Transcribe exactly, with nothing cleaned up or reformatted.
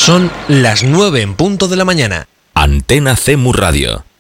Son las nueve en punto de la mañana. Antena C M U Radio.